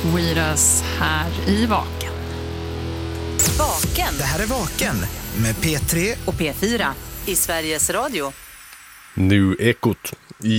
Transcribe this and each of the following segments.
Guidas här i Vaken. Vaken. Det här är Vaken med P3 och P4 i Sveriges Radio. Nu Ekot.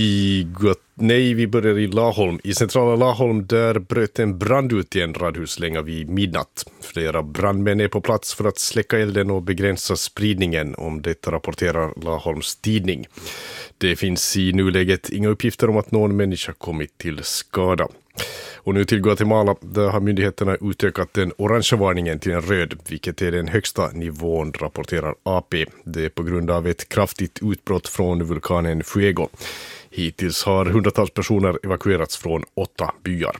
Vi börjar i Laholm. I centrala Laholm där bröt en brand ut i en radhuslänga vid midnatt. Flera brandmän är på plats för att släcka elden och begränsa spridningen, om detta rapporterar Laholms tidning. Det finns i nuläget inga uppgifter om att någon människa kommit till skada. Och nu till Guatemala, där har myndigheterna utökat den orange varningen till en röd, vilket är den högsta nivån, rapporterar AP. Det är på grund av ett kraftigt utbrott från vulkanen Fuego. Hittills har hundratals personer evakuerats från 8 byar.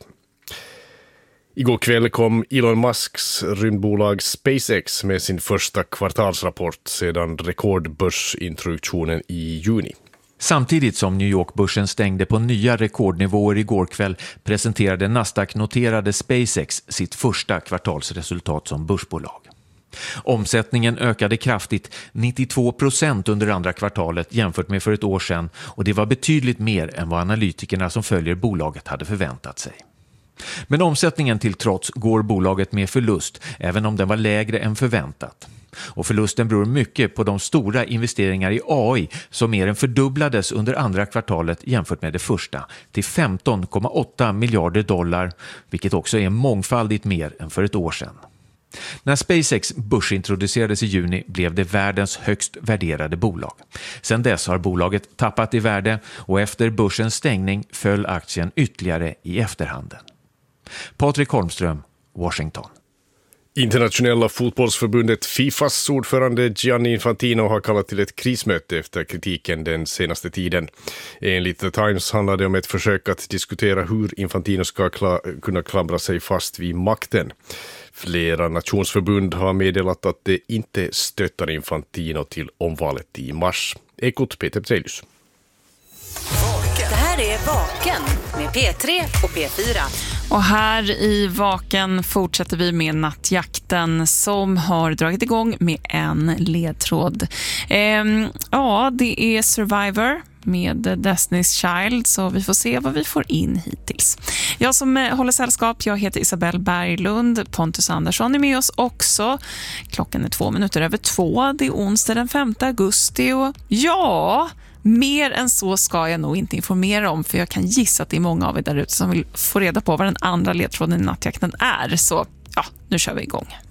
Igår kväll kom Elon Musks rymdbolag SpaceX med sin första kvartalsrapport sedan rekordbörsintroduktionen i juni. Samtidigt som New York-börsen stängde på nya rekordnivåer igår kväll presenterade Nasdaq-noterade SpaceX sitt första kvartalsresultat som börsbolag. Omsättningen ökade kraftigt, 92% under andra kvartalet jämfört med för ett år sedan, och det var betydligt mer än vad analytikerna som följer bolaget hade förväntat sig. Men omsättningen till trots går bolaget med förlust, även om den var lägre än förväntat. Och förlusten beror mycket på de stora investeringar i AI som mer än fördubblades under andra kvartalet jämfört med det första, till 15,8 miljarder dollar, vilket också är mångfaldigt mer än för ett år sedan. När SpaceX börsintroducerades i juni blev det världens högst värderade bolag. Sedan dess har bolaget tappat i värde, och efter börsens stängning föll aktien ytterligare i efterhanden. Patrik Holmström, Washington. Internationella fotbollsförbundet FIFAs ordförande Gianni Infantino har kallat till ett krismöte efter kritiken den senaste tiden. Enligt The Times handlar det om ett försök att diskutera hur Infantino ska kunna klamra sig fast vid makten. Flera nationsförbund har meddelat att det inte stöttar Infantino till omvalet i mars. Ekot, Peter Ptrelius. Det här är Vaken med P3 och P4. Och här i Vaken fortsätter vi med nattjakten som har dragit igång med en ledtråd. Det är Survivor med Destiny's Child, så vi får se vad vi får in hittills. Jag som håller sällskap, jag heter Isabelle Berglund. Pontus Andersson är med oss också. Klockan är 2:02. Det är onsdag den 5 augusti och mer än så ska jag nog inte informera om, för jag kan gissa att det är många av er där ute som vill få reda på vad den andra ledtråden i nattjakten är. Så nu kör vi igång.